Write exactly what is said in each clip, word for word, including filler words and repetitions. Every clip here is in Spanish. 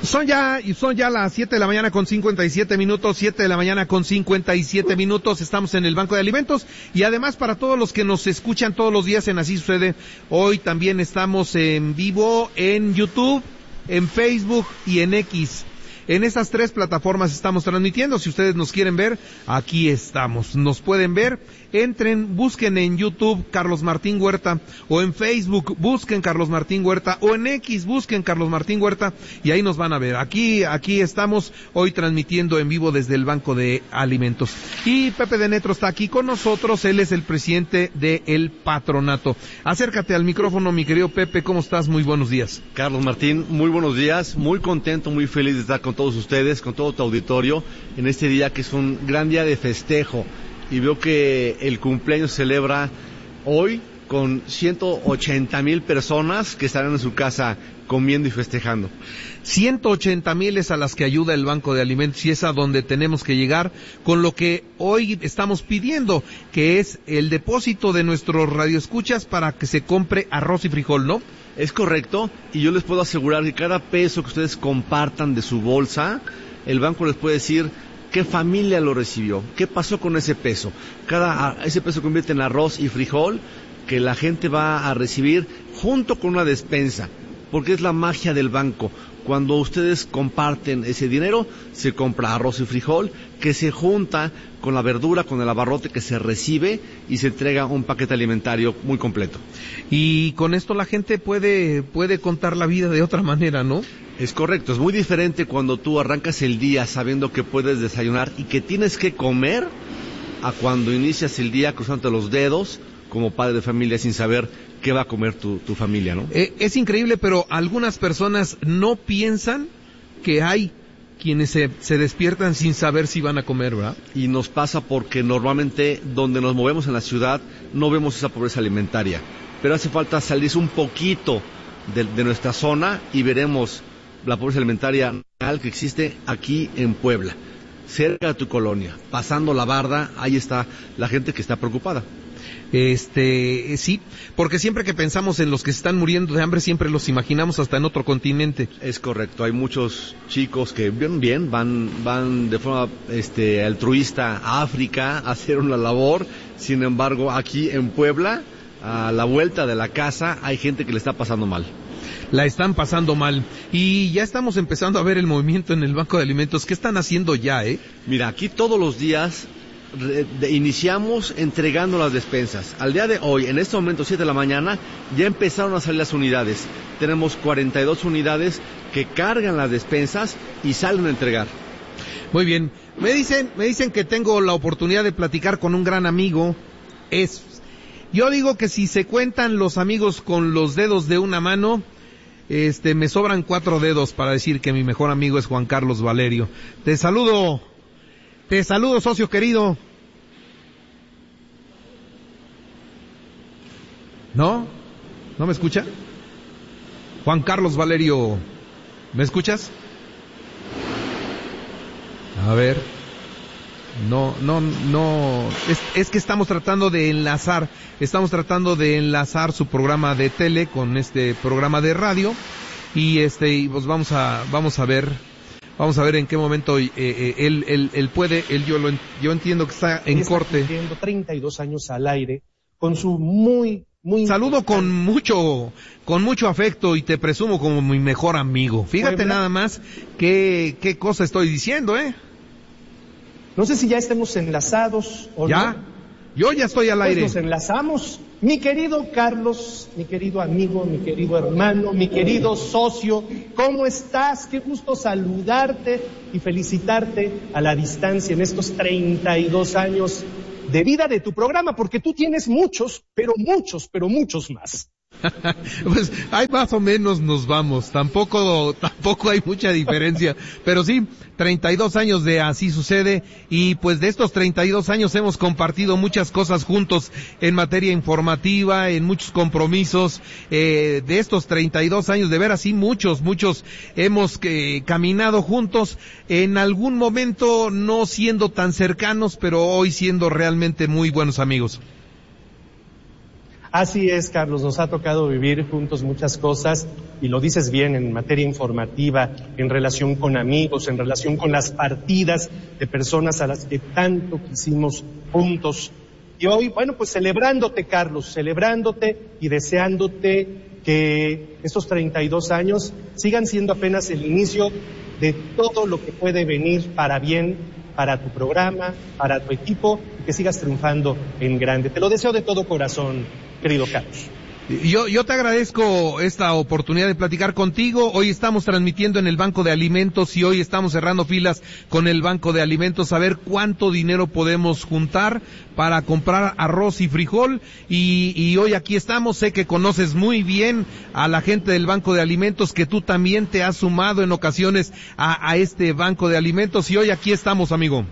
Son ya, son ya las siete de la mañana con cincuenta y siete minutos, siete de la mañana con cincuenta y siete minutos, estamos en el Banco de Alimentos, y además para todos los que nos escuchan todos los días en Así Sucede, hoy también estamos en vivo en YouTube, en Facebook y en X. En esas tres plataformas estamos transmitiendo. Si ustedes nos quieren ver, aquí estamos. Nos pueden ver. Entren, busquen en YouTube Carlos Martín Huerta, o en Facebook busquen Carlos Martín Huerta, o en X busquen Carlos Martín Huerta, y ahí nos van a ver. Aquí, aquí estamos hoy transmitiendo en vivo desde el Banco de Alimentos. Y Pepe de Netro está aquí con nosotros. Él es el presidente del patronato. Acércate al micrófono, mi querido Pepe. ¿Cómo estás? Muy buenos días. Carlos Martín, muy buenos días. Muy contento, muy feliz de estar con todos ustedes, con todo tu auditorio, en este día que es un gran día de festejo. Y veo que el cumpleaños se celebra hoy con ciento ochenta mil personas que estarán en su casa comiendo y festejando. ciento ochenta mil es a las que ayuda el Banco de Alimentos, y es a donde tenemos que llegar con lo que hoy estamos pidiendo, que es el depósito de nuestros radioescuchas para que se compre arroz y frijol, ¿no? Es correcto, y yo les puedo asegurar que cada peso que ustedes compartan de su bolsa, el banco les puede decir qué familia lo recibió, qué pasó con ese peso. Cada ese peso convierte en arroz y frijol que la gente va a recibir junto con una despensa, porque es la magia del banco. Cuando ustedes comparten ese dinero, se compra arroz y frijol, que se junta con la verdura, con el abarrote que se recibe, y se entrega un paquete alimentario muy completo. Y con esto la gente puede, puede contar la vida de otra manera, ¿no? Es correcto, es muy diferente cuando tú arrancas el día sabiendo que puedes desayunar y que tienes que comer, a cuando inicias el día cruzándote los dedos como padre de familia sin saber qué va a comer tu, tu familia, ¿no? Eh, es increíble, pero algunas personas no piensan que hay quienes se, se despiertan sin saber si van a comer, ¿verdad? Y nos pasa porque normalmente donde nos movemos en la ciudad no vemos esa pobreza alimentaria, pero hace falta salirse un poquito de, de nuestra zona y veremos la pobreza alimentaria real que existe aquí en Puebla, cerca de tu colonia, pasando la barda. Ahí está la gente que está preocupada. Este, sí, porque siempre que pensamos en los que se están muriendo de hambre, siempre los imaginamos hasta en otro continente. Es correcto, hay muchos chicos que bien, bien van, van de forma este, altruista a África a hacer una labor. Sin embargo, aquí en Puebla, a la vuelta de la casa, hay gente que le está pasando mal. La están pasando mal, y ya estamos empezando a ver el movimiento en el Banco de Alimentos. ¿Qué están haciendo ya, eh? Mira, aquí todos los días re, de, iniciamos entregando las despensas. Al día de hoy, en este momento, siete de la mañana, ya empezaron a salir las unidades. Tenemos cuarenta y dos unidades que cargan las despensas y salen a entregar. Muy bien, me dicen, me dicen que tengo la oportunidad de platicar con un gran amigo. Es, yo digo que si se cuentan los amigos con los dedos de una mano, Este, me sobran cuatro dedos para decir que mi mejor amigo es Juan Carlos Valerio. Te saludo, te saludo, socio querido. ¿No? ¿No me escucha? Juan Carlos Valerio, ¿me escuchas? A ver. No, no, no, es, es que estamos tratando de enlazar, estamos tratando de enlazar su programa de tele con este programa de radio, y este, y pues vamos a, vamos a ver, vamos a ver en qué momento eh, eh, él, él, él puede, él yo lo, yo entiendo que está en está corte. Cumpliendo treinta y dos años al aire, con su muy, muy... Saludo con mucho, con mucho afecto, y te presumo como mi mejor amigo. Fíjate Puebla. Nada más qué, qué cosa estoy diciendo, eh. No sé si ya estemos enlazados o ¿Ya? no. Yo ya estoy al Pues aire. nos enlazamos. Mi querido Carlos, mi querido amigo, mi querido hermano, mi querido socio, ¿cómo estás? Qué gusto saludarte y felicitarte a la distancia en estos treinta y dos años de vida de tu programa, porque tú tienes muchos, pero muchos, pero muchos más. Pues ahí más o menos nos vamos, tampoco tampoco hay mucha diferencia, pero sí, treinta y dos años de Así Sucede, y pues de estos treinta y dos años hemos compartido muchas cosas juntos en materia informativa, en muchos compromisos. Eh, de estos treinta y dos años, de veras sí, muchos, muchos hemos eh, caminado juntos, en algún momento no siendo tan cercanos, pero hoy siendo realmente muy buenos amigos. Así es, Carlos, nos ha tocado vivir juntos muchas cosas, y lo dices bien, en materia informativa, en relación con amigos, en relación con las partidas de personas a las que tanto quisimos juntos. Y hoy, bueno, pues celebrándote, Carlos, celebrándote y deseándote que estos treinta y dos años sigan siendo apenas el inicio de todo lo que puede venir para bien, para tu programa, para tu equipo, y que sigas triunfando en grande. Te lo deseo de todo corazón, querido Carlos. Yo, yo te agradezco esta oportunidad de platicar contigo. Hoy estamos transmitiendo en el Banco de Alimentos y hoy estamos cerrando filas con el Banco de Alimentos a ver cuánto dinero podemos juntar para comprar arroz y frijol. Y, y hoy aquí estamos. Sé que conoces muy bien a la gente del Banco de Alimentos, que tú también te has sumado en ocasiones a, a este Banco de Alimentos, y hoy aquí estamos, amigo.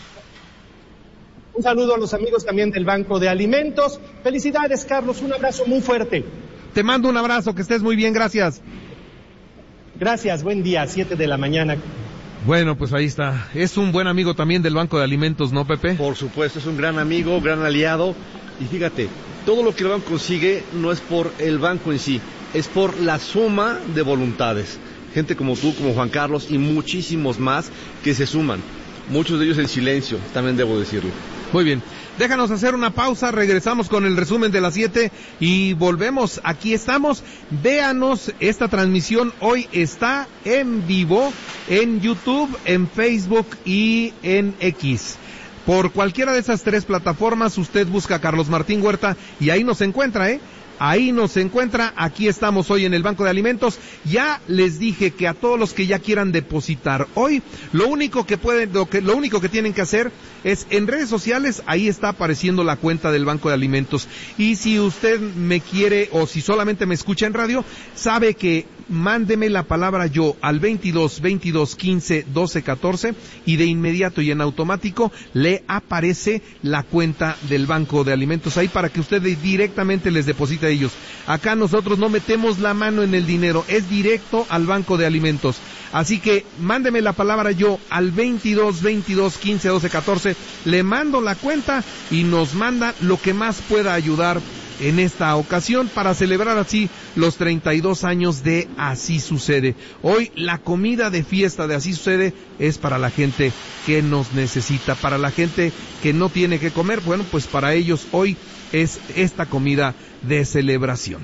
Un saludo a los amigos también del Banco de Alimentos. Felicidades, Carlos, un abrazo muy fuerte. Te mando un abrazo, que estés muy bien, gracias. Gracias, buen día, siete de la mañana. Bueno, pues ahí está. Es un buen amigo también del Banco de Alimentos, ¿no, Pepe? Por supuesto, es un gran amigo, gran aliado. Y fíjate, todo lo que el banco consigue no es por el banco en sí, es por la suma de voluntades. Gente como tú, como Juan Carlos y muchísimos más que se suman. Muchos de ellos en silencio, también debo decirlo. Muy bien, déjanos hacer una pausa, regresamos con el resumen de las siete y volvemos. Aquí estamos, véanos, esta transmisión hoy está en vivo en YouTube, en Facebook y en X. Por cualquiera de esas tres plataformas usted busca a Carlos Martín Huerta y ahí nos encuentra, ¿eh? Ahí nos encuentra, aquí estamos hoy en el Banco de Alimentos. Ya les dije que a todos los que ya quieran depositar hoy, lo único que pueden, lo que, lo único que tienen que hacer es en redes sociales, ahí está apareciendo la cuenta del Banco de Alimentos. Y si usted me quiere, o si solamente me escucha en radio, sabe que mándeme la palabra yo al veintidós, veintidós, quince, doce, catorce y de inmediato y en automático le aparece la cuenta del Banco de Alimentos ahí para que usted directamente les deposite a ellos. Acá nosotros no metemos la mano en el dinero, es directo al Banco de Alimentos. Así que mándeme la palabra yo al veintidós, veintidós, quince, doce, catorce, le mando la cuenta y nos manda lo que más pueda ayudar en esta ocasión para celebrar así los treinta y dos años de Así Sucede. Hoy la comida de fiesta de Así Sucede es para la gente que nos necesita, para la gente que no tiene que comer. Bueno, pues para ellos hoy es esta comida de celebración.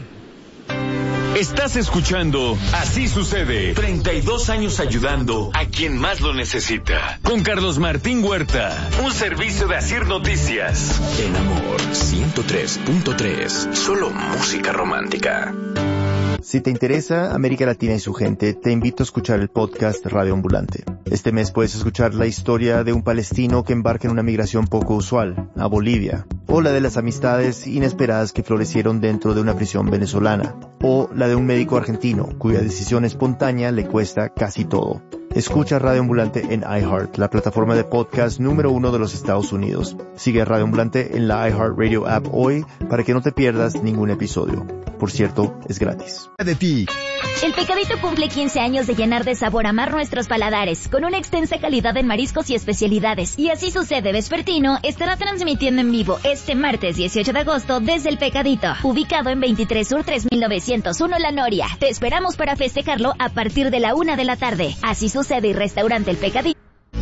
Estás escuchando Así Sucede, treinta y dos años ayudando a quien más lo necesita. Con Carlos Martín Huerta, un servicio de Asir Noticias. En Amor ciento tres punto tres, solo música romántica. Si te interesa América Latina y su gente, te invito a escuchar el podcast Radio Ambulante. Este mes puedes escuchar la historia de un palestino que embarca en una migración poco usual, a Bolivia, o la de las amistades inesperadas que florecieron dentro de una prisión venezolana, o la de un médico argentino cuya decisión espontánea le cuesta casi todo. Escucha Radio Ambulante en iHeart, la plataforma de podcast número uno de los Estados Unidos. Sigue a Radio Ambulante en la iHeartRadio app hoy para que no te pierdas ningún episodio. Por cierto, es gratis. De ti. El Pecadito cumple quince años de llenar de sabor a mar nuestros paladares, con una extensa calidad en mariscos y especialidades. Y Así Sucede Vespertino estará transmitiendo en vivo este martes dieciocho de agosto desde El Pecadito, ubicado en veintitrés Sur tres mil novecientos uno La Noria. Te esperamos para festejarlo a partir de la una de la tarde. Así Sucede y Restaurante El Pecadito.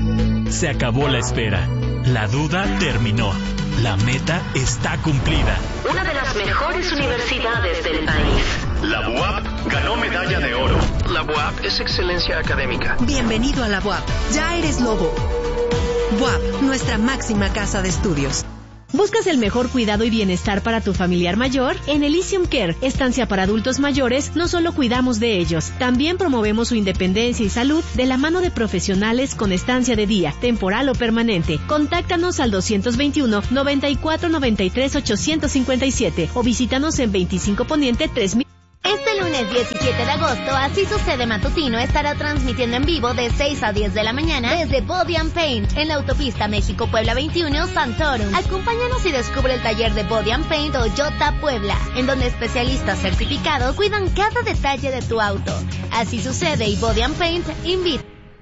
Se acabó la espera. La duda terminó. La meta está cumplida. Una de las mejores universidades del país. La U A P ganó medalla de oro. La U A P es excelencia académica. Bienvenido a la U A P. Ya eres lobo. U A P, nuestra máxima casa de estudios. ¿Buscas el mejor cuidado y bienestar para tu familiar mayor? En Elysium Care, estancia para adultos mayores, no solo cuidamos de ellos, también promovemos su independencia y salud de la mano de profesionales con estancia de día, temporal o permanente. Contáctanos al dos veintiuno, noventa y cuatro, noventa y tres, ochocientos cincuenta y siete o visítanos en veinticinco Poniente tres mil. Este lunes diecisiete de agosto, Así Sucede Matutino estará transmitiendo en vivo de seis a diez de la mañana desde Body and Paint en la autopista México-Puebla veintiuno Santorum. Acompáñanos y descubre el taller de Body and Paint Toyota Puebla, en donde especialistas certificados cuidan cada detalle de tu auto. Así Sucede y Body and Paint invita.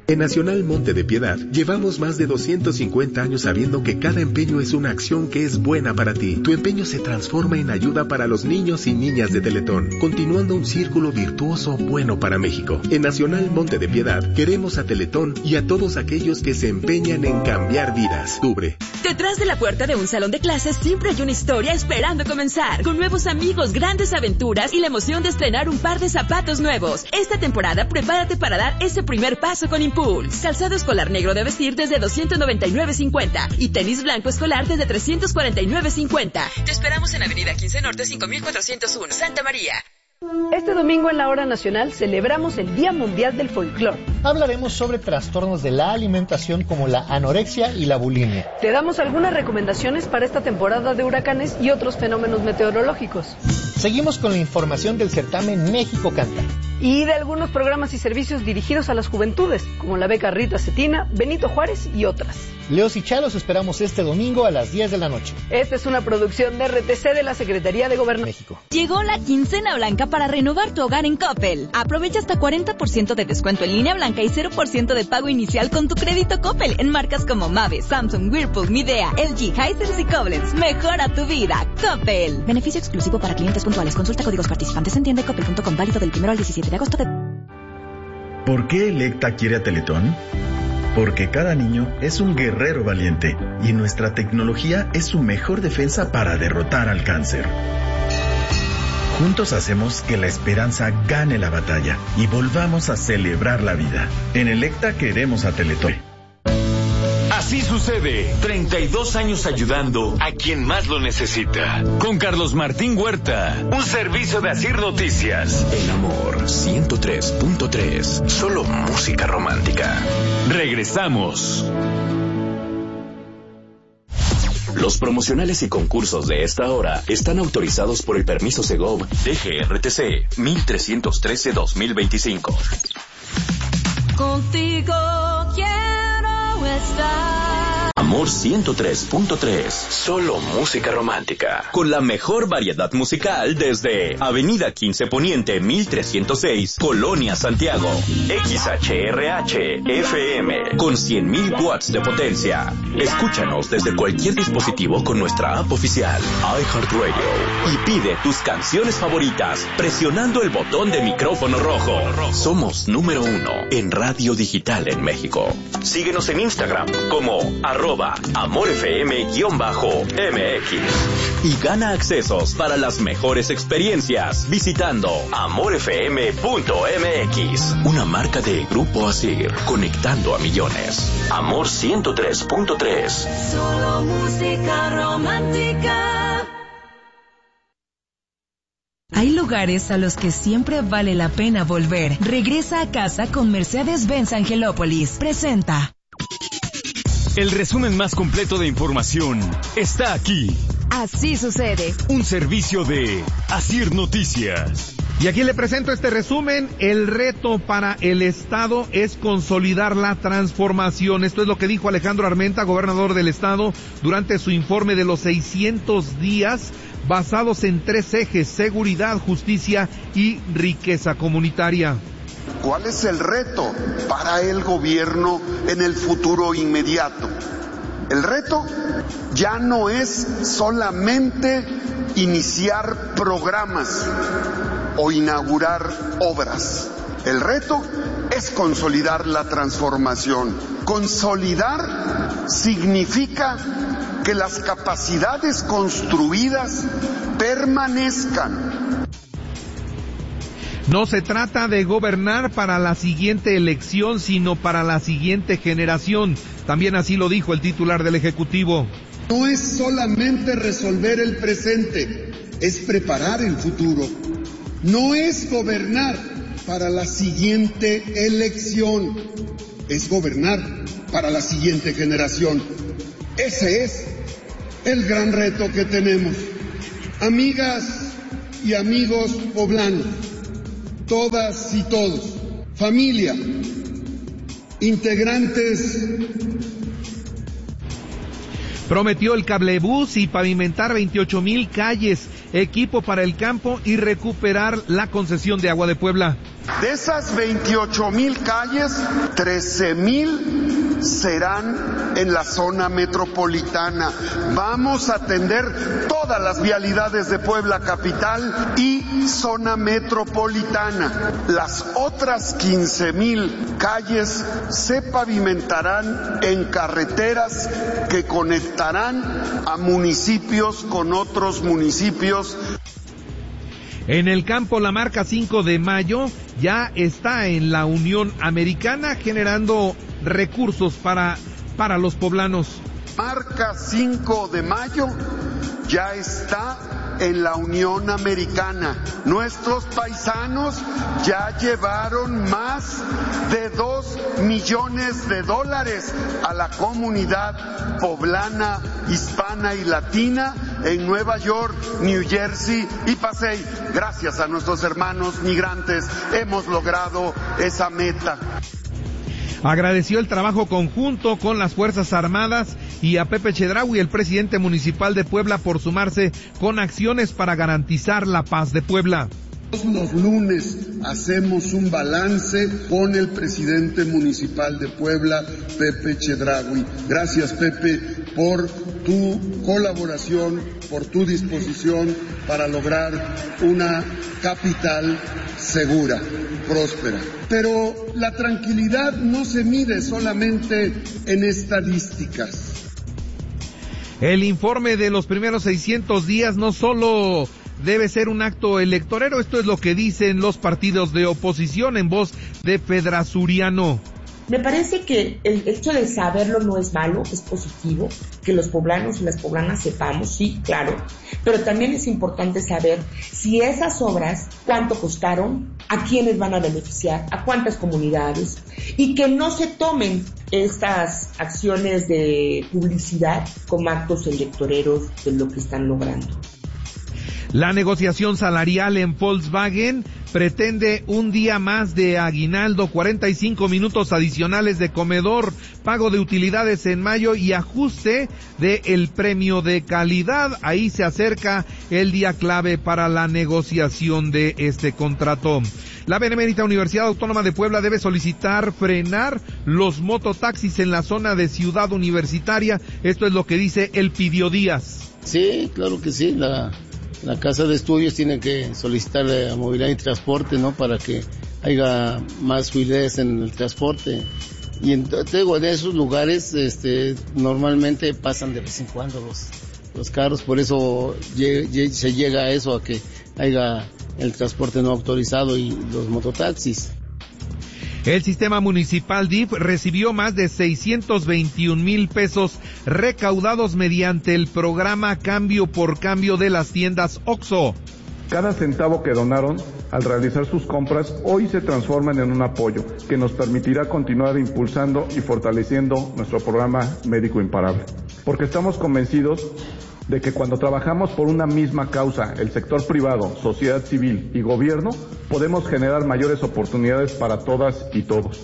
En Nacional Monte de Piedad llevamos más de doscientos cincuenta años sabiendo que cada empeño es una acción que es buena para ti. Tu empeño se transforma en ayuda para los niños y niñas de Teletón, continuando un círculo virtuoso bueno para México. En Nacional Monte de Piedad queremos a Teletón y a todos aquellos que se empeñan en cambiar vidas. Tubre. Detrás de la puerta de un salón de clases siempre hay una historia esperando comenzar, con nuevos amigos, grandes aventuras y la emoción de estrenar un par de zapatos nuevos. Esta temporada prepárate para dar ese primer paso con Impulse. Calzado escolar negro de vestir desde doscientos noventa y nueve cincuenta y tenis blanco escolar desde trescientos cuarenta y nueve cincuenta. Te esperamos en Avenida quince Norte cinco mil cuatrocientos uno, Santa María. Este domingo en la Hora Nacional celebramos el Día Mundial del Folclor. Hablaremos sobre trastornos de la alimentación como la anorexia y la bulimia. Te damos algunas recomendaciones para esta temporada de huracanes y otros fenómenos meteorológicos. Seguimos con la información del certamen México Canta. Y de algunos programas y servicios dirigidos a las juventudes, como la beca Rita Cetina, Benito Juárez y otras. Leos y Chalos esperamos este domingo a las diez de la noche. Esta es una producción de R T C de la Secretaría de Gobernación. México. Llegó la quincena blanca para renovar tu hogar en Coppel. Aprovecha hasta cuarenta por ciento de descuento en línea blanca y cero por ciento de pago inicial con tu crédito Coppel en marcas como Mave, Samsung, Whirlpool, Midea, L G, Hisense y Koblenz. Mejora tu vida. Coppel. Beneficio exclusivo para clientes puntuales. Consulta códigos participantes en tienda coppel punto com, válido del primero al diecisiete de agosto de... ¿Por qué Electa quiere a Teletón? Porque cada niño es un guerrero valiente y nuestra tecnología es su mejor defensa para derrotar al cáncer. Juntos hacemos que la esperanza gane la batalla y volvamos a celebrar la vida. En Electa queremos a Teletón. Así sucede, treinta y dos años ayudando a quien más lo necesita. Con Carlos Martín Huerta, un servicio de Asir Noticias. En Amor ciento tres punto tres, solo música romántica. Regresamos. Los promocionales y concursos de esta hora están autorizados por el permiso Segov D G R T C mil trescientos trece guión dos mil veinticinco. Contigo quiero estar. Amor ciento tres punto tres, solo música romántica. Con la mejor variedad musical desde Avenida quince Poniente mil trescientos seis, Colonia Santiago. X H R H F M con cien mil watts de potencia. Escúchanos desde cualquier dispositivo con nuestra app oficial iHeartRadio y pide tus canciones favoritas presionando el botón de micrófono rojo. Somos número uno en radio digital en México. Síguenos en Instagram como arroba amorfm-mx y gana accesos para las mejores experiencias visitando amorfm punto m x. Una marca de Grupo Asir, conectando a millones. Amor ciento tres punto tres. Solo música romántica. Hay lugares a los que siempre vale la pena volver. Regresa a casa con Mercedes-Benz Angelópolis. Presenta. El resumen más completo de información está aquí. Así sucede. Un servicio de Asir Noticias. Y aquí le presento este resumen. El reto para el Estado es consolidar la transformación. Esto es lo que dijo Alejandro Armenta, gobernador del Estado, durante su informe de los seiscientos días basados en tres ejes: seguridad, justicia y riqueza comunitaria. ¿Cuál es el reto para el gobierno en el futuro inmediato? El reto ya no es solamente iniciar programas o inaugurar obras. El reto es consolidar la transformación. Consolidar significa que las capacidades construidas permanezcan. No se trata de gobernar para la siguiente elección, sino para la siguiente generación. También así lo dijo el titular del Ejecutivo. No es solamente resolver el presente, es preparar el futuro. No es gobernar para la siguiente elección, es gobernar para la siguiente generación. Ese es el gran reto que tenemos. Amigas y amigos poblanos, todas y todos, familia, integrantes. Prometió el cablebús y pavimentar veintiocho mil calles. equipo para el campo y recuperar la concesión de agua de Puebla. De esas veintiocho mil calles, trece mil serán en la zona metropolitana. Vamos a atender todas las vialidades de Puebla capital y zona metropolitana. Las otras quince mil calles se pavimentarán en carreteras que conectarán a municipios con otros municipios. En el campo, la marca cinco de mayo ya está en la Unión Americana generando recursos para, para los poblanos. Marca cinco de mayo ya está en la Unión Americana. Nuestros paisanos ya llevaron más de dos millones de dólares a la comunidad poblana, hispana y latina en Nueva York, New Jersey y Pasay. Gracias a nuestros hermanos migrantes hemos logrado esa meta. Agradeció el trabajo conjunto con las Fuerzas Armadas y a Pepe Chedraui, el presidente municipal de Puebla, por sumarse con acciones para garantizar la paz de Puebla. Los lunes hacemos un balance con el presidente municipal de Puebla, Pepe Chedraui. Gracias, Pepe, por tu colaboración, por tu disposición para lograr una capital segura, próspera. Pero la tranquilidad no se mide solamente en estadísticas. El informe de los primeros seiscientos días no solo debe ser un acto electorero, esto es lo que dicen los partidos de oposición en voz de Pedrasuriano. Me parece que el hecho de saberlo no es malo, es positivo, que los poblanos y las poblanas sepamos, sí, claro, pero también es importante saber si esas obras, cuánto costaron, a quiénes van a beneficiar, a cuántas comunidades, y que no se tomen estas acciones de publicidad como actos electoreros de lo que están logrando. La negociación salarial en Volkswagen pretende un día más de aguinaldo, cuarenta y cinco minutos adicionales de comedor, pago de utilidades en mayo y ajuste del premio de calidad. Ahí se acerca el día clave para la negociación de este contrato. La Benemérita Universidad Autónoma de Puebla debe solicitar frenar los mototaxis en la zona de Ciudad Universitaria. Esto es lo que dice Elpidio Díaz. Sí, claro que sí, la... La Casa de Estudios tiene que solicitarle a Movilidad y Transporte, ¿no? Para que haya más fluidez en el transporte. Y en, te digo, en esos lugares, este, normalmente pasan de vez en cuando los, los carros, por eso ye, ye, se llega a eso, a que haya el transporte no autorizado y los mototaxis. El sistema municipal D I F recibió más de seiscientos veintiún mil pesos recaudados mediante el programa Cambio por Cambio de las tiendas OXXO. Cada centavo que donaron al realizar sus compras hoy se transforman en un apoyo que nos permitirá continuar impulsando y fortaleciendo nuestro programa Médico Imparable. Porque estamos convencidos de que cuando trabajamos por una misma causa, el sector privado, sociedad civil y gobierno, podemos generar mayores oportunidades para todas y todos.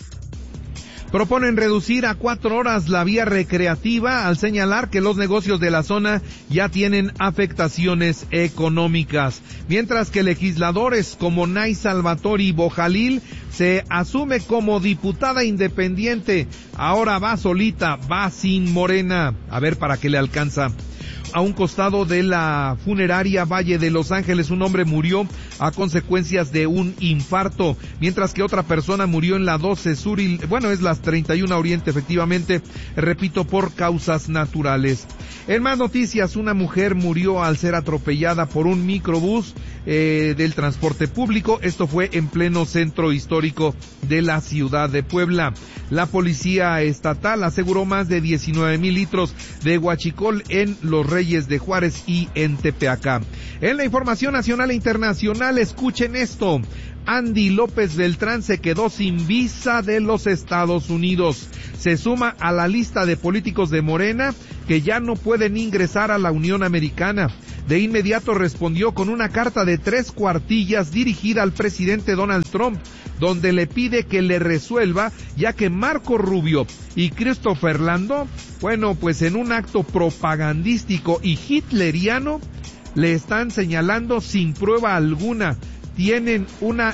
Proponen reducir a cuatro horas la vía recreativa al señalar que los negocios de la zona ya tienen afectaciones económicas. Mientras que legisladores como Nay Salvatori Bojalil se asume como diputada independiente. Ahora va solita, va sin Morena. A ver para qué le alcanza. A un costado de la funeraria Valle de Los Ángeles, un hombre murió a consecuencias de un infarto, mientras que otra persona murió en la doce Sur, y, bueno, es las treinta y una Oriente, efectivamente, repito, por causas naturales. En más noticias, una mujer murió al ser atropellada por un microbús eh, del transporte público. Esto fue en pleno centro histórico de la ciudad de Puebla. La policía estatal aseguró más de diecinueve mil litros de huachicol en Los Reyes de Juárez y en Tepeaca. En la información nacional e internacional, escuchen esto. Andy López Beltrán se quedó sin visa de los Estados Unidos. Se suma a la lista de políticos de Morena que ya no pueden ingresar a la Unión Americana. De inmediato respondió con una carta de tres cuartillas dirigida al presidente Donald Trump, donde le pide que le resuelva, ya que Marco Rubio y Christopher Landó, bueno, pues en un acto propagandístico y hitleriano, le están señalando sin prueba alguna. Tienen una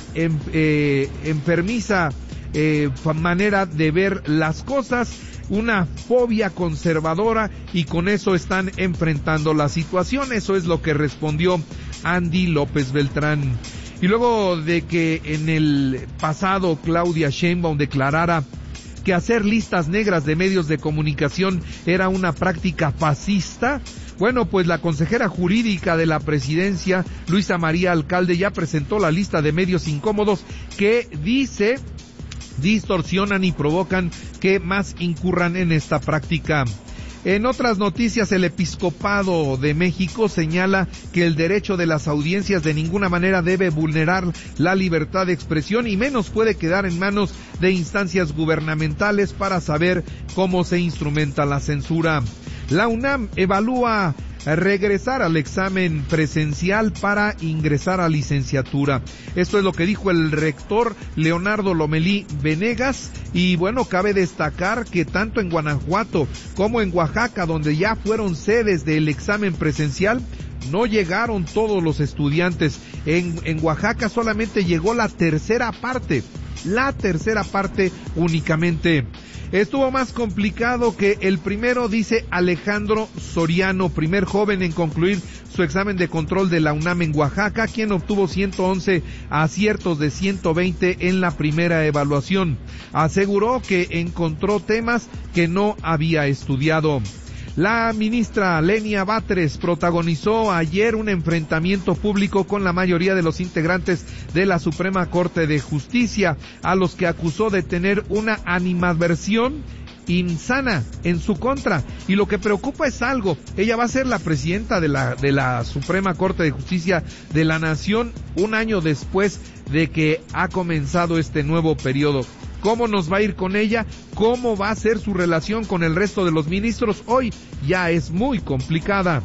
eh, enfermiza eh, manera de ver las cosas, una fobia conservadora, y con eso están enfrentando la situación. Eso es lo que respondió Andy López Beltrán. Y luego de que en el pasado Claudia Sheinbaum declarara que hacer listas negras de medios de comunicación era una práctica fascista, bueno, pues la consejera jurídica de la presidencia, Luisa María Alcalde, ya presentó la lista de medios incómodos que dice distorsionan y provocan que más incurran en esta práctica. En otras noticias, el Episcopado de México señala que el derecho de las audiencias de ninguna manera debe vulnerar la libertad de expresión y menos puede quedar en manos de instancias gubernamentales para saber cómo se instrumenta la censura. La UNAM evalúa regresar al examen presencial para ingresar a licenciatura. Esto es lo que dijo el rector Leonardo Lomelí Venegas, y bueno, cabe destacar que tanto en Guanajuato como en Oaxaca, donde ya fueron sedes del examen presencial, no llegaron todos los estudiantes. En, en Oaxaca solamente llegó la tercera parte, la tercera parte únicamente. Estuvo más complicado que el primero, dice Alejandro Soriano, primer joven en concluir su examen de control de la UNAM en Oaxaca, quien obtuvo ciento once aciertos de ciento veinte en la primera evaluación. Aseguró que encontró temas que no había estudiado. La ministra Lenia Batres protagonizó ayer un enfrentamiento público con la mayoría de los integrantes de la Suprema Corte de Justicia, a los que acusó de tener una animadversión insana en su contra. Y lo que preocupa es algo: ella va a ser la presidenta de la de la Suprema Corte de Justicia de la Nación un año después de que ha comenzado este nuevo periodo. ¿Cómo nos va a ir con ella? ¿Cómo va a ser su relación con el resto de los ministros? Hoy ya es muy complicada.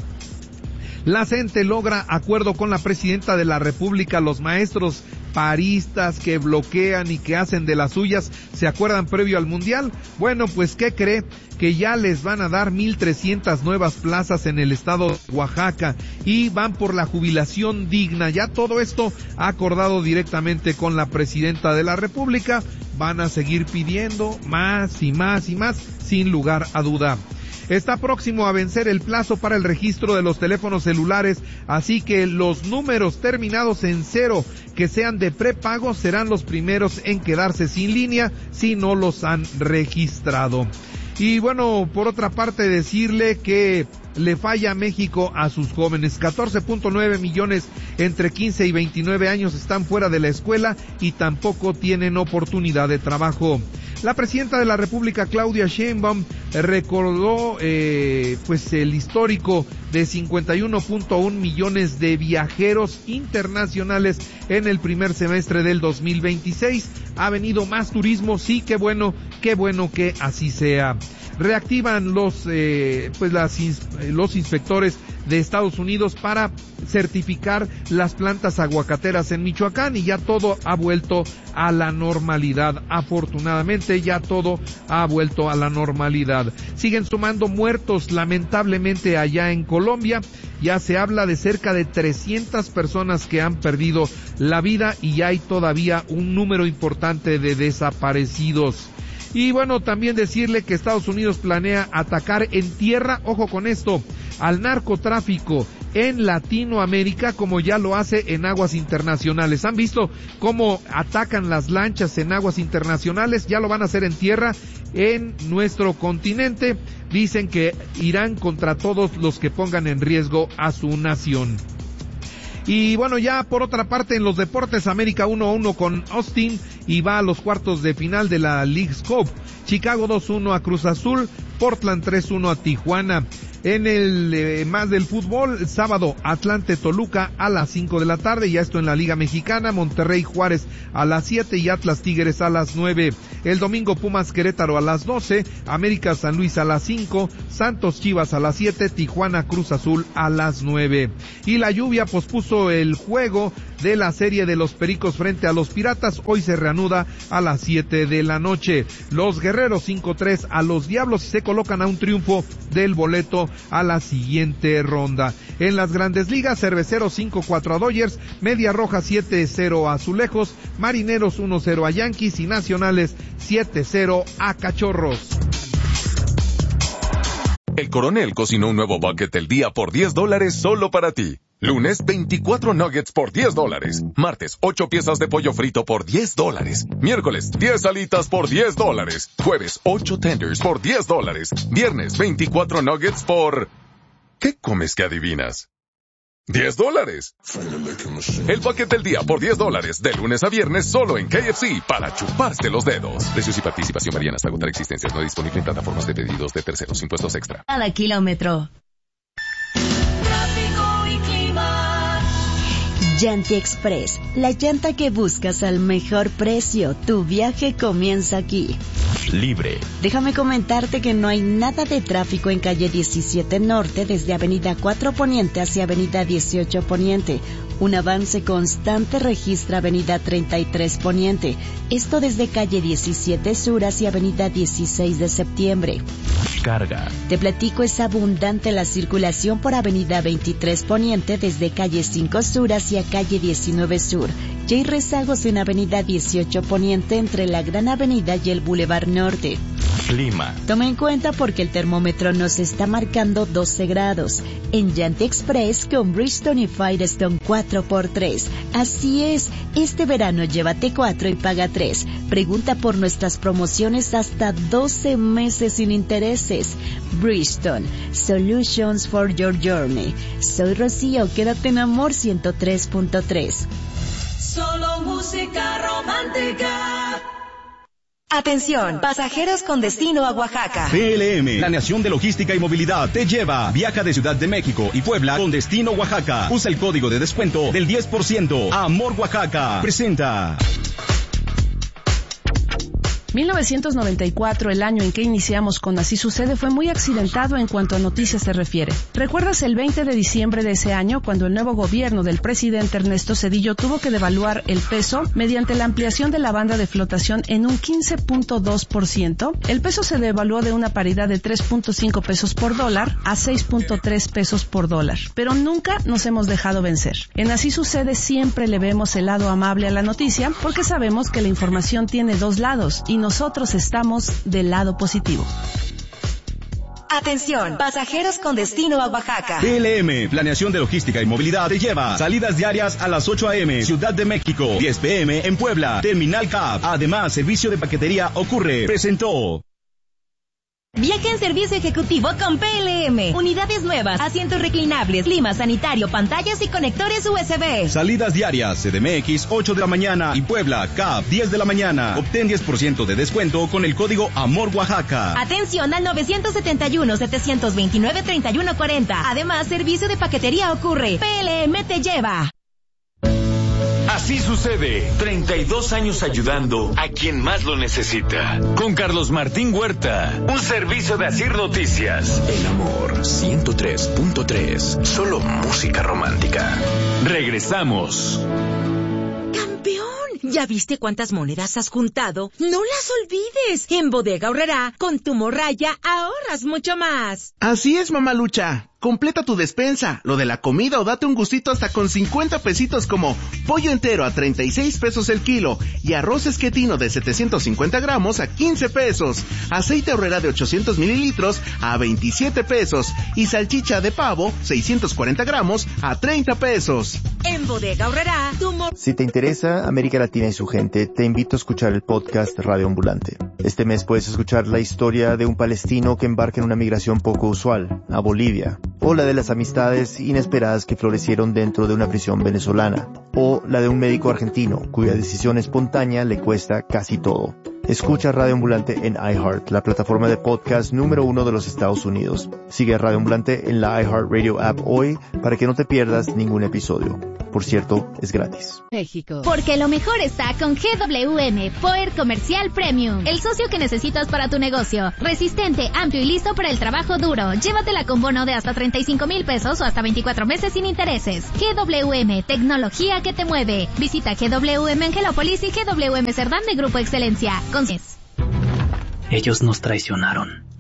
La CENTE logra acuerdo con la presidenta de la República. Los maestros paristas que bloquean y que hacen de las suyas, ¿se acuerdan previo al Mundial? Bueno, pues ¿qué cree? Que ya les van a dar mil trescientas nuevas plazas en el estado de Oaxaca y van por la jubilación digna. Ya todo esto acordado directamente con la presidenta de la República. Van a seguir pidiendo más y más y más, sin lugar a duda. Está próximo a vencer el plazo para el registro de los teléfonos celulares, así que los números terminados en cero que sean de prepago serán los primeros en quedarse sin línea si no los han registrado. Y bueno, por otra parte, decirle que le falla México a sus jóvenes. catorce punto nueve millones entre quince y veintinueve años están fuera de la escuela y tampoco tienen oportunidad de trabajo. La presidenta de la República, Claudia Sheinbaum, recordó eh, pues el histórico de cincuenta y uno punto uno millones de viajeros internacionales en el primer semestre del dos mil veintiséis. Ha venido más turismo, sí, qué bueno, qué bueno que así sea. Reactivan los eh, pues las los inspectores de Estados Unidos para certificar las plantas aguacateras en Michoacán, y ya todo ha vuelto a la normalidad. Afortunadamente ya todo ha vuelto a la normalidad. Siguen sumando muertos lamentablemente allá en Colombia. Ya se habla de cerca de trescientas personas que han perdido la vida y hay todavía un número importante de desaparecidos. Y bueno, también decirle que Estados Unidos planea atacar en tierra, ojo con esto, al narcotráfico en Latinoamérica, como ya lo hace en aguas internacionales. ¿Han visto cómo atacan las lanchas en aguas internacionales? Ya lo van a hacer en tierra en nuestro continente. Dicen que irán contra todos los que pongan en riesgo a su nación. Y bueno, ya por otra parte en los deportes, América uno a uno con Austin y va a los cuartos de final de la League's Cup. Chicago dos uno a Cruz Azul, Portland tres uno a Tijuana. En el eh, más del fútbol, sábado Atlante Toluca a las cinco de la tarde, ya esto en la Liga Mexicana, Monterrey Juárez a las siete y Atlas Tigres a las nueve. El domingo Pumas Querétaro a las doce, América San Luis a las cinco, Santos Chivas a las siete, Tijuana Cruz Azul a las nueve. Y la lluvia pospuso el juego de la serie de los Pericos frente a los Piratas, hoy se reanuda a las siete de la noche. Los Guerreros cinco tres a los Diablos y se colocan a un triunfo del boleto a la siguiente ronda. En las Grandes Ligas, Cerveceros cinco cuatro a Dodgers, Media Roja siete cero a Azulejos, Marineros uno cero a Yankees y Nacionales siete cero a Cachorros. El Coronel cocinó un nuevo bucket del día por diez dólares solo para ti. Lunes, veinticuatro nuggets por diez dólares. Martes, ocho piezas de pollo frito por diez dólares. Miércoles, diez alitas por diez dólares. Jueves, ocho tenders por diez dólares. Viernes, veinticuatro nuggets por... ¿Qué comes que adivinas? diez dólares. El bucket del día por diez dólares, de lunes a viernes solo en K F C, para chuparse los dedos. Precios y participación varían hasta agotar existencias. No disponible en plataformas de pedidos de terceros. Impuestos extra. Cada kilómetro. Llanti Express, la llanta que buscas al mejor precio. Tu viaje comienza aquí. Libre. Déjame comentarte que no hay nada de tráfico en calle diecisiete Norte desde Avenida cuatro Poniente hacia Avenida dieciocho Poniente. Un avance constante registra Avenida treinta y tres Poniente. Esto desde calle diecisiete Sur hacia Avenida dieciséis de Septiembre. Carga. Te platico, es abundante la circulación por Avenida veintitrés Poniente desde calle cinco Sur hacia calle diecinueve Sur. Ya hay rezagos en Avenida dieciocho Poniente entre la Gran Avenida y el Boulevard Norte. Clima. Toma en cuenta porque el termómetro nos está marcando doce grados. En Llanti Express con Bridgestone y Firestone cuatro por tres. Así es, este verano llévate cuatro y paga tres. Pregunta por nuestras promociones hasta doce meses sin intereses. Bridgestone, Solutions for Your Journey. Soy Rocío, quédate en Amor ciento tres punto tres. Solo música romántica. Atención, pasajeros con destino a Oaxaca. P L M, Planeación de Logística y Movilidad, te lleva. Viaja de Ciudad de México y Puebla con destino Oaxaca. Usa el código de descuento del diez por ciento. Amor Oaxaca. Presenta. mil novecientos noventa y cuatro, el año en que iniciamos con Así Sucede, fue muy accidentado en cuanto a noticias se refiere. ¿Recuerdas el veinte de diciembre de ese año, cuando el nuevo gobierno del presidente Ernesto Zedillo tuvo que devaluar el peso mediante la ampliación de la banda de flotación en un quince punto dos por ciento? El peso se devaluó de una paridad de tres punto cinco pesos por dólar a seis punto tres pesos por dólar. Pero nunca nos hemos dejado vencer. En Así Sucede siempre le vemos el lado amable a la noticia, porque sabemos que la información tiene dos lados y nosotros estamos del lado positivo. Atención, pasajeros con destino a Oaxaca. P L M, Planeación de Logística y Movilidad, te lleva. Salidas diarias a las ocho a eme, Ciudad de México, diez pe eme en Puebla, Terminal C A B. Además, servicio de paquetería ocurre. Presentó. Viaja en servicio ejecutivo con P L M. Unidades nuevas, asientos reclinables, clima sanitario, pantallas y conectores U S B. Salidas diarias, C D M X, ocho de la mañana y Puebla, C A B, diez de la mañana. Obtén diez por ciento de descuento con el código Amor Oaxaca. Atención al novecientos setenta y uno, setecientos veintinueve, treinta y uno cuarenta. Además, servicio de paquetería ocurre. P L M te lleva. Así Sucede, treinta y dos años ayudando a quien más lo necesita. Con Carlos Martín Huerta, un servicio de Asir Noticias. El Amor ciento tres punto tres, solo música romántica. Regresamos. ¡Campeón! ¿Ya viste cuántas monedas has juntado? ¡No las olvides! En Bodega Aurrerá, con tu morralla, ahorras mucho más. Así es, mamalucha. Completa tu despensa, lo de la comida o date un gustito hasta con cincuenta pesitos como pollo entero a treinta y seis pesos el kilo y arroz esquetino de setecientos cincuenta gramos a quince pesos, aceite Aurrerá de ochocientos mililitros a veintisiete pesos y salchicha de pavo seiscientos cuarenta gramos a treinta pesos. En Bodega Aurrerá, tu mor... Si te interesa América Latina y su gente, te invito a escuchar el podcast Radio Ambulante. Este mes puedes escuchar la historia de un palestino que embarca en una migración poco usual, a Bolivia. O la de las amistades inesperadas que florecieron dentro de una prisión venezolana. O la de un médico argentino, cuya decisión espontánea le cuesta casi todo. Escucha Radio Ambulante en iHeart, la plataforma de podcast número uno de los Estados Unidos. Sigue a Radio Ambulante en la iHeartRadio app hoy para que no te pierdas ningún episodio. Por cierto, es gratis. México. Porque lo mejor está con G W M, Power Comercial Premium. El socio que necesitas para tu negocio. Resistente, amplio y listo para el trabajo duro. Llévatela con bono de hasta treinta y cinco mil pesos o hasta veinticuatro meses sin intereses. G W M, tecnología que te mueve. Visita G W M Angelópolis y G W M Cerdán de Grupo Excelencia. Con... Ellos nos traicionaron.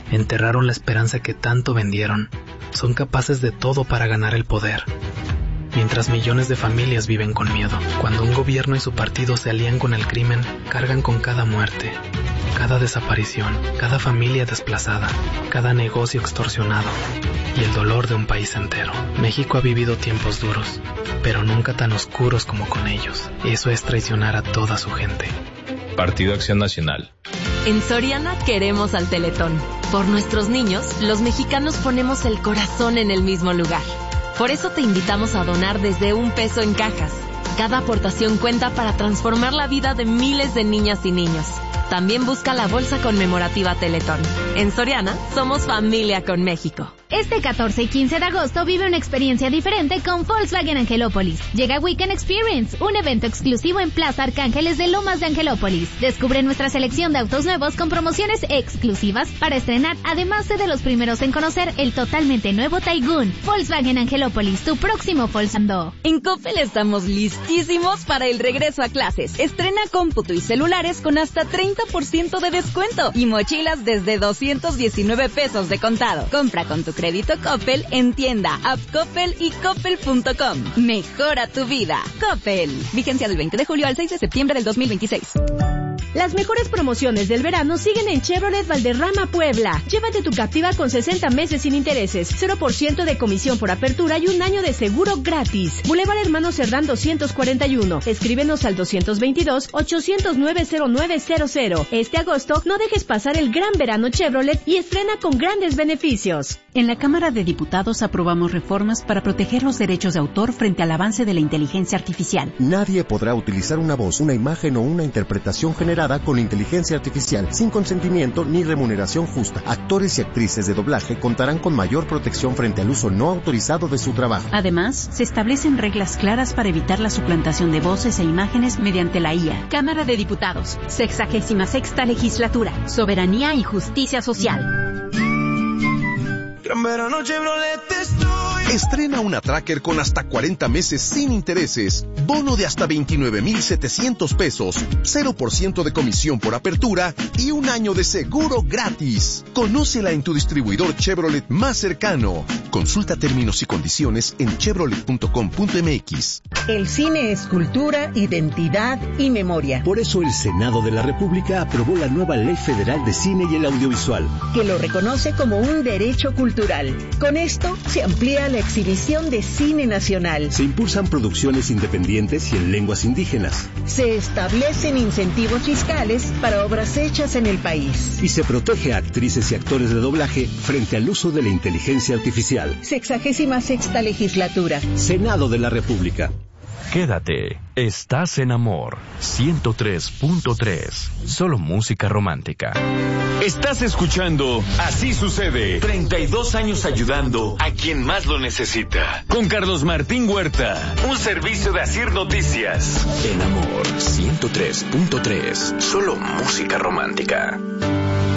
Enterraron la esperanza que tanto vendieron. Son capaces de todo para ganar el poder. Mientras millones de familias viven con miedo. Cuando un gobierno y su partido se alían con el crimen, cargan con cada muerte, cada desaparición, cada familia desplazada, cada negocio extorsionado y el dolor de un país entero. México ha vivido tiempos duros, pero nunca tan oscuros como con ellos. Eso es traicionar a toda su gente. Partido Acción Nacional. En Soriana queremos al Teletón. Por nuestros niños, los mexicanos ponemos el corazón en el mismo lugar. Por eso te invitamos a donar desde un peso en cajas. Cada aportación cuenta para transformar la vida de miles de niñas y niños. También busca la bolsa conmemorativa Teletón. En Soriana, somos familia con México. Este catorce y quince de agosto vive una experiencia diferente con Volkswagen Angelópolis. Llega Weekend Experience, un evento exclusivo en Plaza Arcángeles de Lomas de Angelópolis. Descubre nuestra selección de autos nuevos con promociones exclusivas para estrenar, además de los primeros en conocer el totalmente nuevo Taigun. Volkswagen Angelópolis, tu próximo Volksando. En Coppel estamos listísimos para el regreso a clases. Estrena cómputo y celulares con hasta treinta por ciento de descuento y mochilas desde doscientos diecinueve pesos de contado. Compra con tu crédito Coppel en tienda, app Coppel y coppel punto com. Mejora tu vida. Coppel. Vigencia del veinte de julio al seis de septiembre del dos mil veintiséis. Las mejores promociones del verano siguen en Chevrolet Valderrama, Puebla. Llévate tu Captiva con sesenta meses sin intereses, cero por ciento de comisión por apertura y un año de seguro gratis. Boulevard Hermano Cerdán doscientos cuarenta y uno. Escríbenos al doscientos veintidós, ochocientos nueve, cero nueve cero cero. Este agosto no dejes pasar el gran verano Chevrolet y estrena con grandes beneficios. En la Cámara de Diputados aprobamos reformas para proteger los derechos de autor frente al avance de la inteligencia artificial. Nadie podrá utilizar una voz, una imagen o una interpretación generada con inteligencia artificial sin consentimiento ni remuneración justa. Actores y actrices de doblaje contarán con mayor protección frente al uso no autorizado de su trabajo. Además, se establecen reglas claras para evitar la suplantación de voces e imágenes mediante la I A. Cámara de Diputados, sexagésima sexta legislatura, soberanía y justicia social. Gran verano Chevrolet estoy. Estrena una Tracker con hasta cuarenta meses sin intereses, bono de hasta veintinueve mil setecientos pesos, cero por ciento de comisión por apertura y un año de seguro gratis. Conócela en tu distribuidor Chevrolet más cercano. Consulta términos y condiciones en chevrolet punto com punto m x. El cine es cultura, identidad y memoria. Por eso el Senado de la República aprobó la nueva Ley Federal de Cine y el Audiovisual, que lo reconoce como un derecho cultural. Con esto se amplía la exhibición de cine nacional. Se impulsan producciones independientes y en lenguas indígenas. Se establecen incentivos fiscales para obras hechas en el país. Y se protege a actrices y actores de doblaje frente al uso de la inteligencia artificial. Sexagésima sexta legislatura. Senado de la República. Quédate, estás en Amor ciento tres punto tres, solo música romántica. Estás escuchando Así Sucede, treinta y dos años ayudando a quien más lo necesita. Con Carlos Martín Huerta, un servicio de Asir Noticias. En Amor ciento tres punto tres, solo música romántica.